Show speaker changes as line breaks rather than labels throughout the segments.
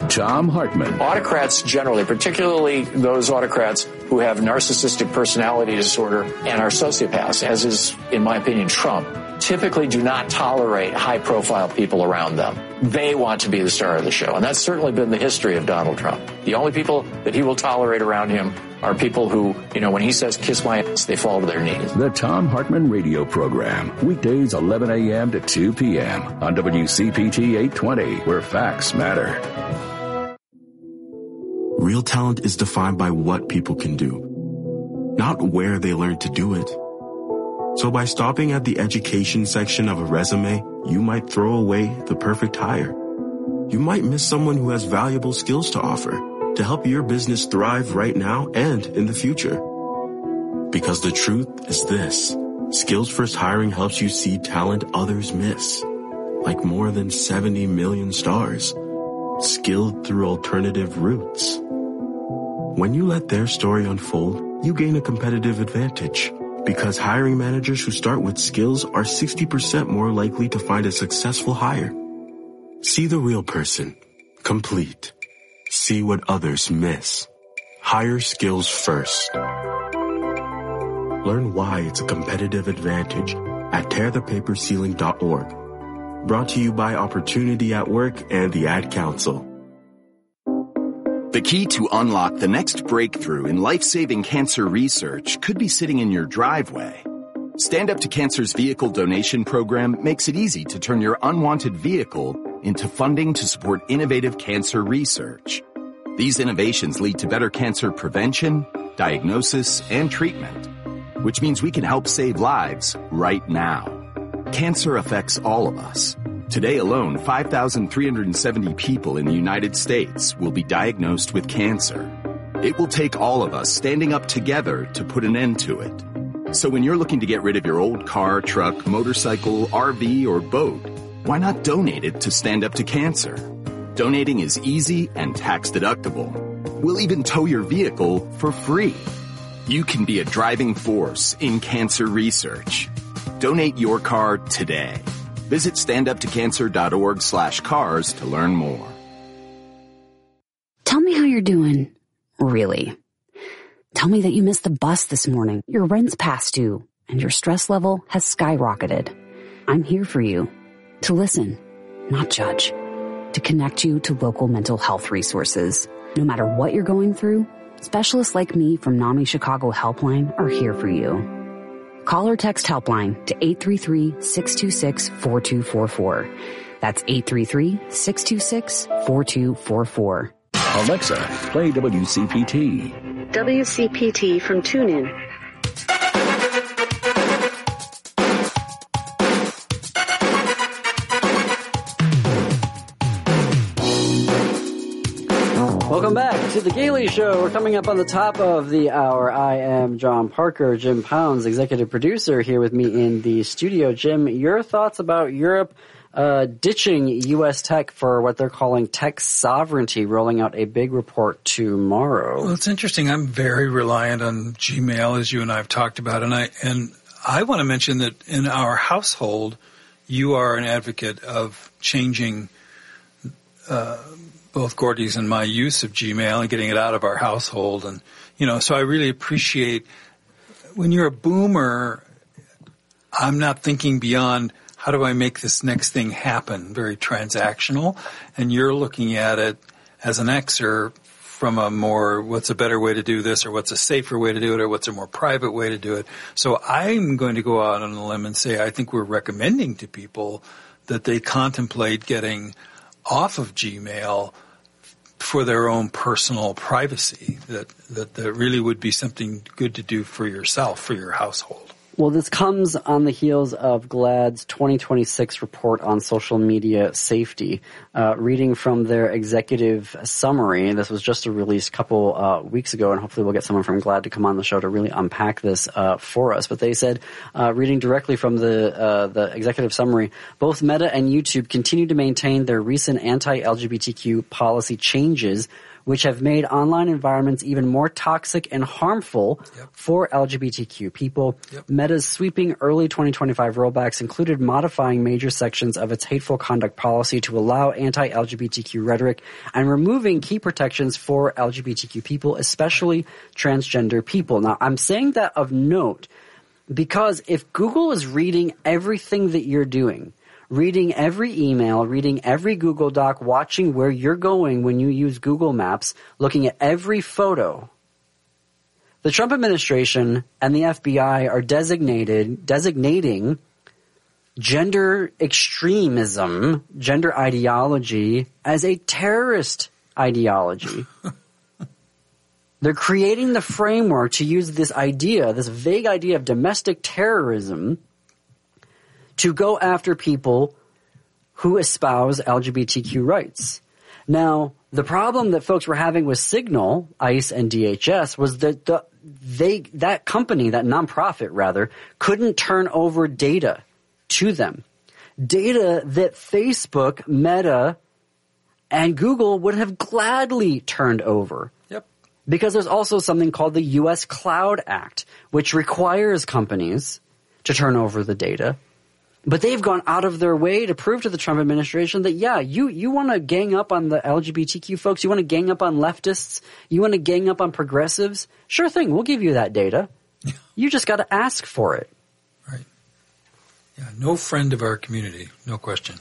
Thom Hartmann.
Autocrats generally, particularly those autocrats who have narcissistic personality disorder and are sociopaths, as is, in my opinion, Trump, typically do not tolerate high-profile people around them. They want to be the star of the show, and that's certainly been the history of Donald Trump. The only people that he will tolerate around him are people who, when he says, kiss my ass, they fall to their knees.
The Thom Hartmann Radio Program, weekdays 11 a.m. to 2 p.m. on WCPT 820, where facts matter.
Real talent is defined by what people can do, not where they learn to do it. So by stopping at the education section of a resume, you might throw away the perfect hire. You might miss someone who has valuable skills to offer to help your business thrive right now and in the future. Because the truth is this: Skills First Hiring helps you see talent others miss, like more than 70 million stars, skilled through alternative routes. When you let their story unfold, you gain a competitive advantage, because hiring managers who start with skills are 60% more likely to find a successful hire. See the real person, complete. See what others miss. Hire skills first. Learn why it's a competitive advantage at tearthepaperceiling.org. Brought to you by Opportunity at Work and the Ad Council.
The key to unlock the next breakthrough in life-saving cancer research could be sitting in your driveway. Stand Up to Cancer's vehicle donation program makes it easy to turn your unwanted vehicle into funding to support innovative cancer research. These innovations lead to better cancer prevention, diagnosis, and treatment, which means we can help save lives right now. Cancer affects all of us. Today alone, 5,370 people in the United States will be diagnosed with cancer. It will take all of us standing up together to put an end to it. So when you're looking to get rid of your old car, truck, motorcycle, RV, or boat, why not donate it to Stand Up to Cancer? Donating is easy and tax deductible. We'll even tow your vehicle for free. You can be a driving force in cancer research. Donate your car today. Visit standuptocancer.org/cars to learn more.
Tell me how you're doing. Really. Tell me that you missed the bus this morning, your rent's past due, and your stress level has skyrocketed. I'm here for you. To listen, not judge. To connect you to local mental health resources. No matter what you're going through, specialists like me from NAMI Chicago Helpline are here for you. Call or text Helpline to 833-626-4244. That's 833-626-4244.
Alexa, play WCPT.
WCPT from TuneIn.
Welcome back to The Gailey Show. We're coming up on the top of the hour. I am John Parker, Jim Pounds, executive producer, here with me in the studio. Jim, your thoughts about Europe ditching U.S. tech for what they're calling tech sovereignty, rolling out a big report tomorrow.
Well, it's interesting. I'm very reliant on Gmail, as you and I have talked about, and I want to mention that in our household, you are an advocate of changing both Gordy's and my use of Gmail and getting it out of our household. And, so I really appreciate when you're a boomer, I'm not thinking beyond how do I make this next thing happen, very transactional. And you're looking at it as an Xer from a more what's a better way to do this, or what's a safer way to do it, or what's a more private way to do it. So I'm going to go out on a limb and say I think we're recommending to people that they contemplate getting off of Gmail for their own personal privacy, that really would be something good to do for yourself, for your household.
Well, this comes on the heels of GLAAD's 2026 report on social media safety. Reading from their executive summary, this was just released a couple weeks ago, and hopefully we'll get someone from GLAAD to come on the show to really unpack this for us. But they said, reading directly from the executive summary, both Meta and YouTube continue to maintain their recent anti-LGBTQ policy changes, which have made online environments even more toxic and harmful for LGBTQ people. Meta's sweeping early 2025 rollbacks included modifying major sections of its hateful conduct policy to allow anti-LGBTQ rhetoric and removing key protections for LGBTQ people, especially transgender people. Now, I'm saying that of note because if Google is reading everything that you're doing, reading every email, reading every Google Doc, watching where you're going when you use Google Maps, looking at every photo, the Trump administration and the FBI are designating gender extremism, gender ideology, as a terrorist ideology. They're creating the framework to use this idea, this vague idea of domestic terrorism, to go after people who espouse LGBTQ rights. Now, the problem that folks were having with Signal, ICE, and DHS was that that company, that nonprofit rather, couldn't turn over data to them. Data that Facebook, Meta, and Google would have gladly turned over. Because there's also something called the U.S. Cloud Act, which requires companies to turn over the data. But they've gone out of their way to prove to the Trump administration that, yeah, you want to gang up on the LGBTQ folks, you want to gang up on leftists, you want to gang up on progressives, sure thing, we'll give you that data. You just got to ask for it. Right.
Yeah, no friend of our community, no question.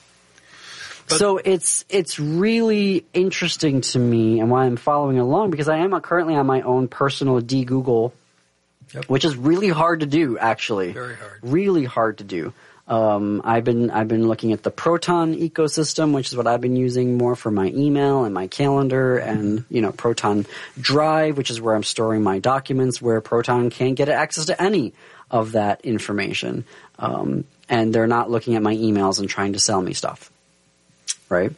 But
so it's really interesting to me and why I'm following along, because I am currently on my own personal de-Google, which is really hard to do, actually.
Very hard.
Really hard to do. I've been looking at the Proton ecosystem, which is what I've been using more for my email and my calendar, and Proton Drive, which is where I'm storing my documents, where Proton can't get access to any of that information, and they're not looking at my emails and trying to sell me stuff. Right?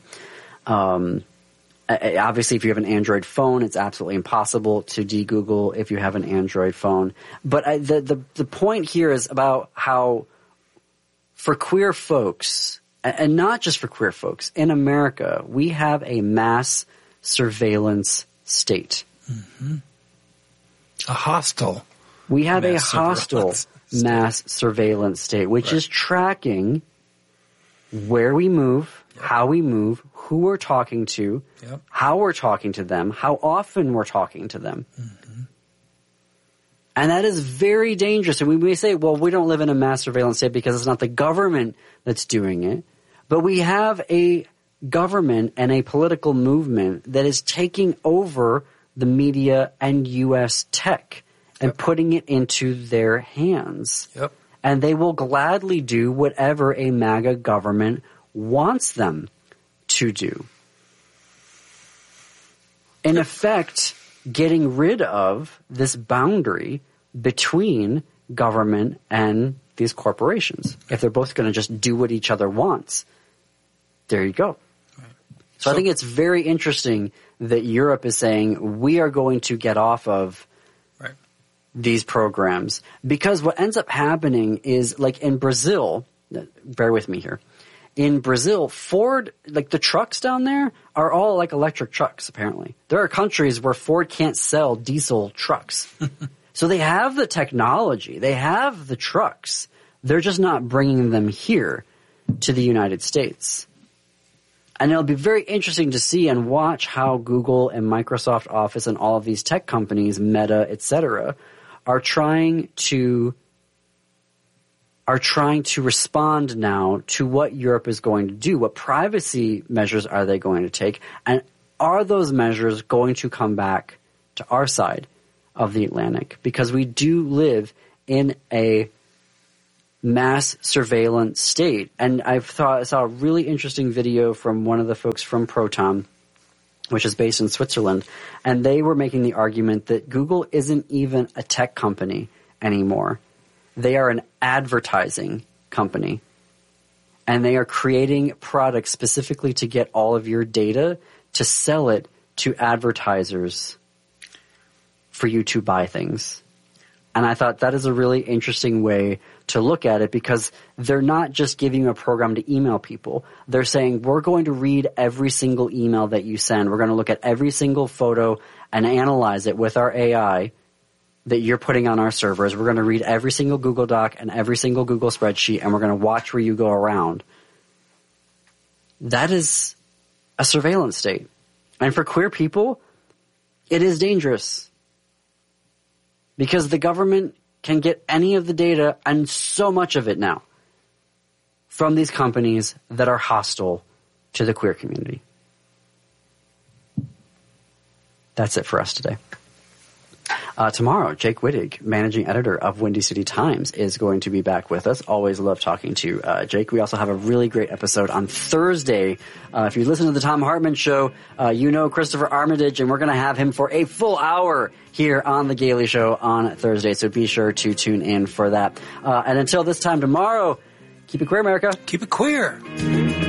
Obviously, if you have an Android phone, it's absolutely impossible to de-Google if you have an Android phone. But the point here is about how for queer folks, and not just for queer folks, in America, we have a mass surveillance state.
Mm-hmm. A hostile.
We have a hostile mass surveillance state, which is tracking where we move, how we move, who we're talking to, how we're talking to them, how often we're talking to them. Mm-hmm. And that is very dangerous. And we may say, well, we don't live in a mass surveillance state because it's not the government that's doing it. But we have a government and a political movement that is taking over the media and U.S. tech and putting it into their hands. And they will gladly do whatever a MAGA government wants them to do. In effect, getting rid of this boundary between government and these corporations. If they're both going to just do what each other wants, there you go. So I think it's very interesting that Europe is saying we are going to get off of these programs, because what ends up happening is, like in Brazil, bear with me here. In Brazil, Ford, like the trucks down there are all like electric trucks, apparently. There are countries where Ford can't sell diesel trucks. So they have the technology. They have the trucks. They're just not bringing them here to the United States. And it'll be very interesting to see and watch how Google and Microsoft Office and all of these tech companies, Meta, etc., are trying to respond now to what Europe is going to do. What privacy measures are they going to take? And are those measures going to come back to our side of the Atlantic? Because we do live in a mass surveillance state. And I saw a really interesting video from one of the folks from Proton, which is based in Switzerland, and they were making the argument that Google isn't even a tech company anymore. They are an advertising company, and they are creating products specifically to get all of your data to sell it to advertisers for you to buy things. And I thought that is a really interesting way to look at it, because they're not just giving you a program to email people. They're saying, we're going to read every single email that you send. We're going to look at every single photo and analyze it with our AI that you're putting on our servers. We're going to read every single Google Doc and every single Google spreadsheet, and we're going to watch where you go around. That is a surveillance state. And for queer people, it is dangerous, because the government can get any of the data, and so much of it now, from these companies that are hostile to the queer community. That's it for us today. Tomorrow, Jake Wittig, managing editor of Windy City Times, is going to be back with us. Always love talking to Jake. We also have a really great episode on Thursday. If you listen to the Thom Hartmann Show, you know Christopher Armitage, and we're going to have him for a full hour here on The Gailey Show on Thursday. So be sure to tune in for that. And until this time tomorrow, keep it queer, America.
Keep it queer.